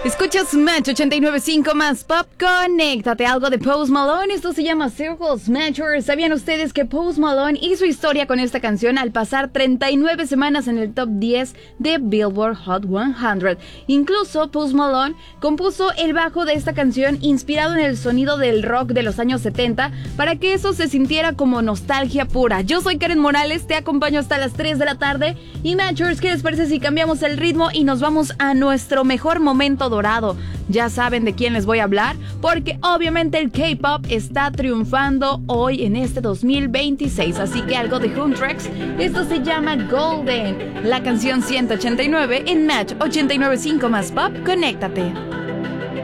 Escuchas Match 89.5 más Pop. Conéctate, algo de Post Malone. Esto se llama Circle Smashers. ¿Sabían ustedes que Post Malone hizo historia con esta canción al pasar 39 semanas en el top 10 de Billboard Hot 100? Incluso Post Malone compuso el bajo de esta canción inspirado en el sonido del rock de los años 70 para que eso se sintiera como nostalgia pura. Yo soy Karen Morales, te acompaño hasta las 3 de la tarde. Y Matchers, ¿qué les parece si cambiamos el ritmo y nos vamos a nuestro mejor momento dorado? Ya saben de quién les voy a hablar, porque obviamente el K-pop está triunfando hoy en este 2026, así que algo de Huntrix. Esto se llama Golden, la canción 189 en Match 89.5 más Pop. Conéctate.